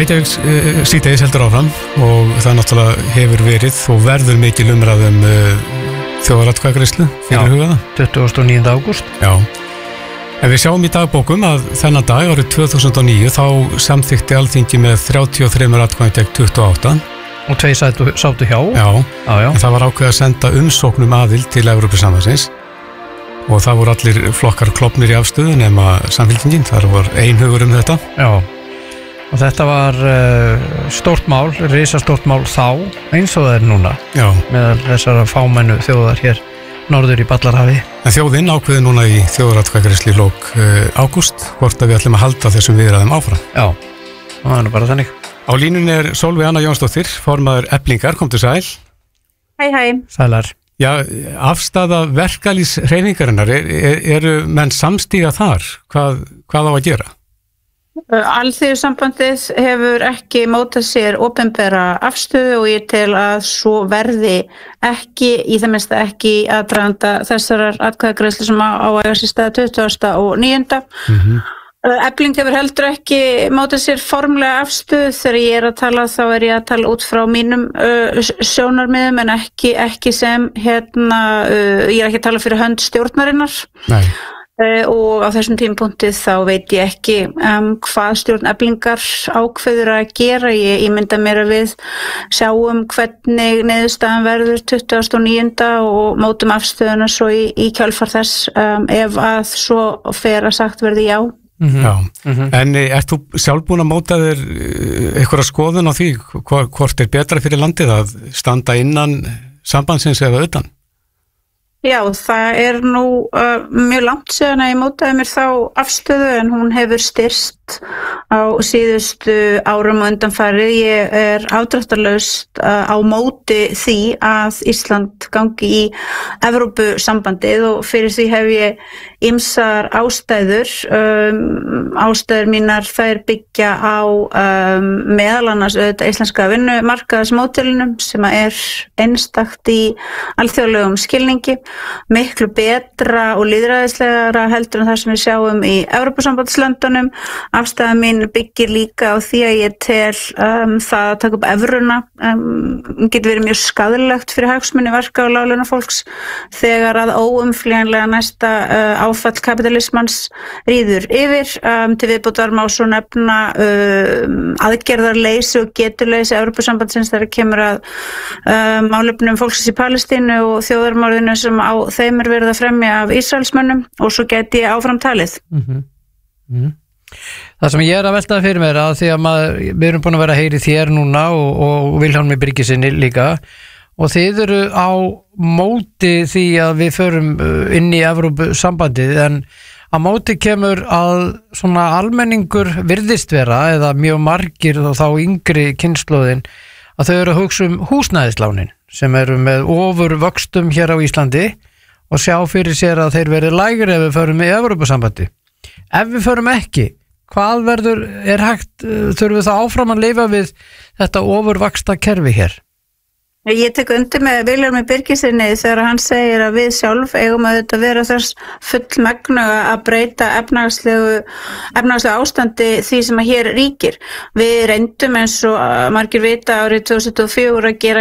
Reykjavík síðdegis heldur áfram og það náttúrulega hefur verið og verður mikil umræðum þjóðaratkvæðagreiðslu fyrirhugaða 29. ágúst. Já. En við sjáum í dagbókum að þennan dag árið 2009 þá samþykkti Alþingi með 33 atkvæðum gegn 28. Og 2 sátu hjá. Já. En það var ákveðið að senda umsóknum aðild til Evrópusambandsins og það voru allir flokkar klofnir í afstöðu nema Samfylkingin, þar var einhugur þetta. Já. Og þetta var stórt mál, risastórt mál þá, eins og það er núna. Já. Meðal þessara fámennu þjóðar hér norður í Ballarhafi. En þjóðin ákveði núna í þjóðaratkvæðagreiðslu í lok ágúst hvort að við ætlum að halda þessum viðræðum áfram. Já, það er bara þannig. Á línunni er Sólveig Anna Jónsdóttir, formaður Eflingar, komdu sæl. Hæ. Sælar. Já, afstaða verkalýðshreyfingarinnar, eru menn samstíga þar? Hvað á að gera? Alþýðusambandið hefur ekki mótað sér opinbera afstöðu og ég tel að svo verði ekki, í það minnsta ekki aðdraganda þessarar atkvæðagreiðslu sem á að eiga sér stað 29. Efling hefur heldur ekki mótað sér formlega afstöðu. Þegar ég er að tala þá er ég að tala út frá mínum sjónarmiðum en ekki sem ég er ekki að tala fyrir hönd stjórnarinnar. Nei. Og á þessum tímapunkti þá veit ég ekki hvað stjórn Eflingar ákveður að gera. Ég mynda mér að við sjáum hvernig niðurstaðan verður 29. og mótum afstöðuna svo í kjölfar þess ef að svo fer að sagt verði já. Já, en ert þú sjálf búin að móta þér einhverja skoðun á því hvort er betra fyrir landið að standa innan sambandsins eða utan? Já, það er nú mjög langt síðan að ég mótaði mér þá afstöðu en hún hefur styrst á síðustu árum og undanfarið. Ég er afdráttarlaust á móti því að Ísland gangi í Evrópusambandið og fyrir því hef ég ýmsar ástæður. Ástæður mínar þær byggja á meðal annars auðvitað íslenska vinnumarkaðsmódelunum sem er einstakt í alþjóðlegum skilningi. Miklu betra og lýðræðislegra heldur en það sem við sjáum í Evrópusambandslöndunum. Afstæða mín byggir líka á því að ég tel það að taka upp evruna getur verið mjög skaðlegt fyrir hagsmuni verka og láglaunafólks þegar að óumflýjanlega næsta áfall kapitalismans ríður yfir. Til viðbótar má svo nefna aðgerðarleysi og geturleysi Evrópusambandsins þegar kemur að málefnum fólksins í Palestínu og þjóðarmorðinu sem á þeim er verið að fremja af Ísraelsmönnum og svo geti ég áfram talið. Það sem ég er að velta fyrir mér að því að við erum búin að vera að heyri þér núna og Vilhjálmi Birgisinni líka og þið eru á móti því að við förum inn í Evrópusambandið en á móti kemur að svona almenningur virðist vera eða mjög margir og þá yngri kynslóðin að þau eru að hugsa húsnæðislánin sem eru með ofurvöxtum hér á Íslandi og sjá fyrir sér að þeir verið lægri ef við förum í Evrópusambandi. Ef við förum ekki, hvað er hægt, þurfum við það áfram að lifa við þetta ofurvaxta kerfi hér? Ég tek undir með Vilhjálmi Birgisinni þegar hann segir að við sjálf eigum að þetta vera þess fullmegnu að breyta efnahagslegu ástandi því sem að hér ríkir. Við reyndum eins og margir vita árið 2004 að gera